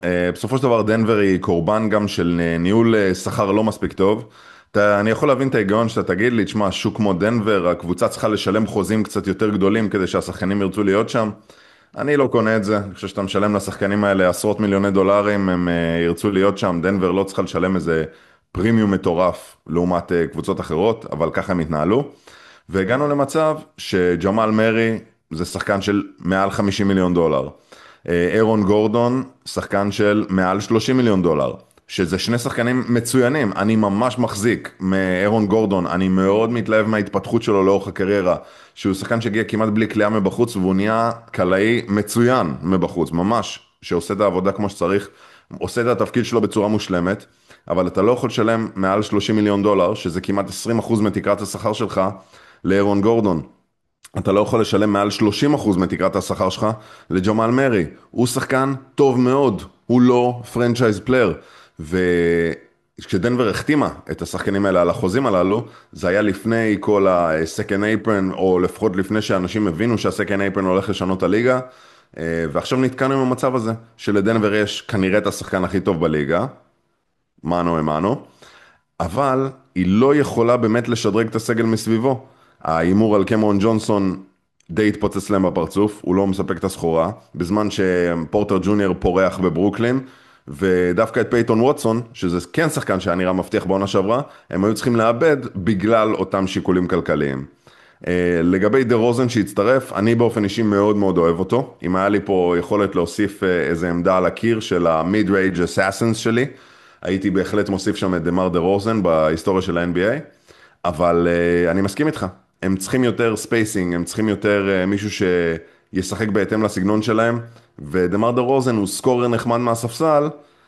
בסופו של דבר דנבר היא קורבן גם של ניהול שכר לא מספיק טוב. אני יכול להבין את ההיגיון שאתה תגיד לי, תשמע, שוק כמו דנבר, הקבוצה צריכה לשלם חוזים קצת יותר גדולים כדי שהשחקנים ירצו להיות שם. אני לא קונה את זה, אני חושב שאתה משלם לשחקנים האלה עשרות מיליוני דולרים, הם ירצו להיות שם, דנבר לא צריכה לשלם איזה פרימיום מטורף לעומת קבוצות אחרות, אבל ככה הם התנהלו. והגענו למצב שג'מאל מרי זה שחקן של מעל 50 מיליון דולר. אירון גורדון, שחקן של מעל 30 מיליון דולר, שזה שני שחקנים מצוינים. אני ממש מחזיק מאירון גורדון, אני מאוד מתלהב מההתפתחות שלו לאורך הקריירה, שהוא שחקן שהגיע כמעט בלי כליאה מבחוץ, והוא נהיה קלעי מצוין מבחוץ, ממש, שעושה את העבודה כמו שצריך, עושה את התפקיד שלו בצורה מושלמת, אבל אתה לא יכול לשלם מעל 30 מיליון דולר, שזה כמעט 20% מתקרת השכר שלך, לאירון גורדון. אתה לא יכול לשלם מעל 30% מתקרת השכר שלך לג'מאל מרי. הוא שחקן טוב מאוד, הוא לא פרנצ'ייז פלייר. וכשדנבר החתימה את השחקנים האלה על החוזים הללו, זה היה לפני כל ה-second apron, או לפחות לפני שאנשים הבינו שה-second apron הולך לשנות את הליגה. ועכשיו נתקענו עם המצב הזה, שלדנבר יש כנראה את השחקן הכי טוב בליגה, מנו אמנו, אבל היא לא יכולה באמת לשדרג את הסגל מסביבו. ההימור על קמרון ג'ונסון די התפוצץ להם בפרצוף, הוא לא מספק את הסחורה, בזמן שפורטר ג'וניור פורח בברוקלין, ודווקא את פייטון ווטסון, שזה כן שחקן שהיה נראה מבטיח בעונה שעברה, הם היו צריכים לאבד בגלל אותם שיקולים כלכליים. לגבי דה רוזן שהצטרף, אני באופן אישי מאוד מאוד אוהב אותו. אם היה לי פה יכולת להוסיף איזה עמדה על הקיר של ה-mid-range assassins שלי, הייתי בהחלט מוסיף שם את דמר דה רוזן בהיסטוריה של ה-NBA, אבל אני מסכים איתך, הם צריכים יותר ספייסינג, הם צריכים יותר מישהו שישחק בהתאם לסגנון שלהם, ודמר דה רוזן הוא סקורר נחמד מהספסל,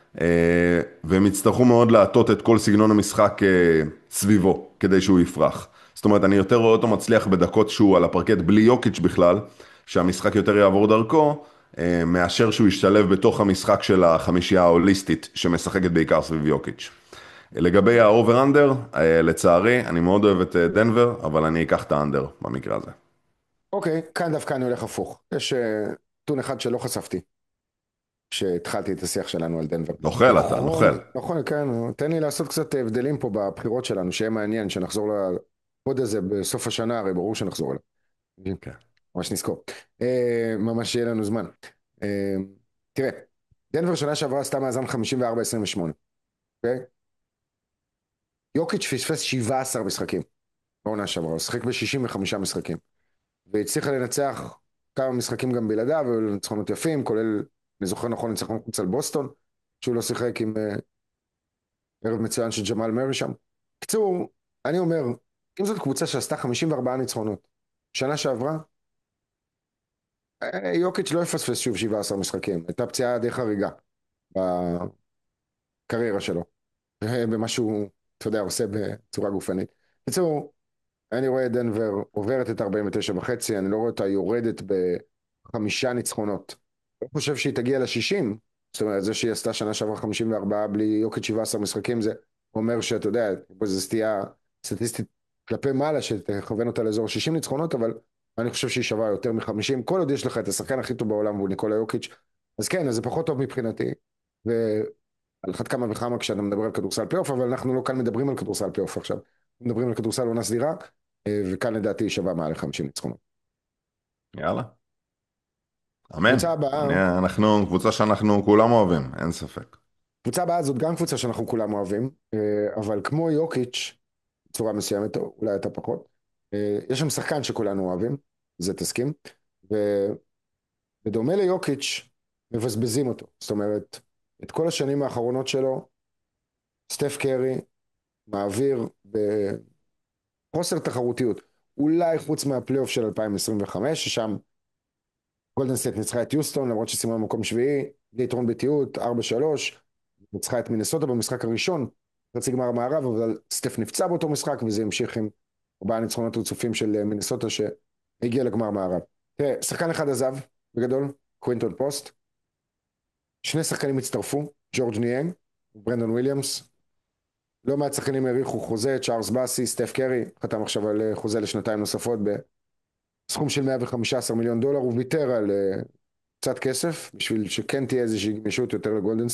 והם יצטרכו מאוד להטות את כל סגנון המשחק סביבו, כדי שהוא יפרח. זאת אומרת, אני יותר רואה אותו מצליח בדקות שהוא על הפרקט בלי יוקיץ' בכלל, שהמשחק יותר יעבור דרכו, מאשר שהוא ישתלב בתוך המשחק של החמישייה ההוליסטית, שמשחקת בעיקר סביב יוקיץ'. לגבי האובר-אנדר, לצערי, אני מאוד אוהב את דנבר, אבל אני אקח את האנדר במקרה הזה. אוקיי, כאן דווקא אני הולך הפוך. יש נתון אחד שלא חשפתי, כשהתחלתי את השיח שלנו על דנבר. נוכל אתה, נוכל. נכון, כן, תן לי לעשות קצת הבדלים פה בבחירות שלנו, שיהיה מעניין, שנחזור לפוד הזה בסוף השנה, הרי ברור שנחזור אליו. כן. ממש נזכור. ממש יהיה לנו זמן. אה, תראה, דנבר שנה שעברה עשתה מאזן 54-28, אוקיי? יוקיץ' פספס 17 משחקים בעונה שעברה, הוא שיחק ב-65 משחקים, והצליחה לנצח כמה משחקים גם בלעדיו, וניצחונות יפים, כולל, אני זוכר נכון, ניצחון חוץ על בוסטון, שהוא לא שיחק עם ערב מצוין של ג'מאל מרי שם. קצור, אני אומר, אם זאת קבוצה שעשתה 54 ניצחונות, שנה שעברה, יוקיץ' לא יפספס שוב 17 משחקים, הייתה פציעה די חריגה בקריירה שלו, במה שהוא, אתה יודע, עושה בצורה גופנית. בקיצור, אני רואה את דנבר עוברת את 49 וחצי, אני לא רואה אותה יורדת בחמישה ניצחונות. אני חושב שהיא תגיע ל-60, זאת אומרת, זה שהיא עשתה שנה שעברה 54 בלי יוקיץ' 17 משחקים, זה אומר שאתה יודע, זו סטייה סטטיסטית כלפי מעלה, שתכוון אותה לאזור 60 ניצחונות, אבל אני חושב שהיא שווה יותר מ-50, כל עוד יש לך את השחקן הכי טוב בעולם, והוא ניקולה יוקיץ', אז כן, אז זה פחות טוב מבחינתי, ועל אחת כמה וכמה כשאתה מדבר על כדורסל פלייאוף, אבל אנחנו לא כאן מדברים על כדורסל פלייאוף עכשיו, מדברים על כדורסל עונה סדירה, וכאן לדעתי היא שווה מעל 50 ניצחונות. יאללה, אמן. קבוצה הבאה, אנחנו קבוצה שאנחנו כולם אוהבים, אין ספק. קבוצה הבאה זאת גם קבוצה שאנחנו כולם אוהבים, אבל כמו יוקיץ' בצורה מסוימת, אולי אתה פחות, יש שם שחקן שכולנו אוהבים, זה תסכים, ובדומה ליוקיץ' מבזבזים אותו, זאת אומרת, את כל השנים האחרונות שלו, סטף קרי מעביר בחוסר תחרותיות, אולי חוץ מהפלייאוף של 2025, ששם גולדן סטייט ניצחה את יוסטון, למרות שסיימה במקום שביעי, די יתרון בתיות, 4-3, ניצחה את מינסוטה במשחק הראשון, חצי גמר המערב, אבל סטף נפצע באותו משחק, וזה המשיך עם 4 ניצחונות רצופים של מינסוטה שהגיע לגמר מערב. תראה, שחקן אחד עזב, בגדול, קווינטון פוסט, שני שחקנים הצטרפו, ג'ורג' ניאנג וברנדון וויליאמס, לא מעט שחקנים העריכו חוזה, צ'ארלס באסי, סטף קרי, חתם עכשיו על חוזה לשנתיים נוספות בסכום של $115 מיליון, הוא ויתר על קצת כסף, בשביל שכן תהיה איזושהי גמישות יותר לגולדן